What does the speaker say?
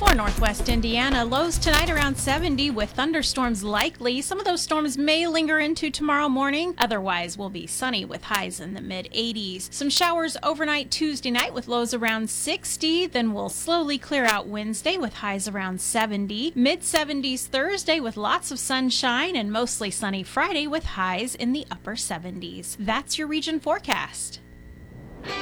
For Northwest Indiana, lows tonight around 70 with thunderstorms likely. Some of those storms may linger into tomorrow morning. Otherwise, we'll be sunny with highs in the mid-80s. Some showers overnight Tuesday night with lows around 60. Then we'll slowly clear out Wednesday with highs around 70. Mid-70s Thursday with lots of sunshine and mostly sunny Friday with highs in the upper 70s. That's your region forecast.